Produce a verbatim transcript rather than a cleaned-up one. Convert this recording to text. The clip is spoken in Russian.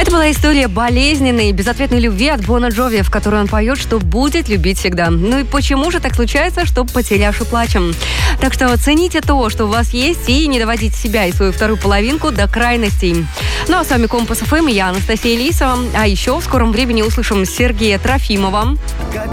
Это была история болезненной, безответной любви от Бона Джови, в которой он поет, что будет любить всегда. Ну и почему же так случается, что потерявши плачем? Так что цените то, что у вас есть, и не доводите себя и свою вторую половинку до крайностей. Ну а с вами Компас эф эм, я Анастасия Лисова. А еще в скором времени услышим Сергея Трофимова.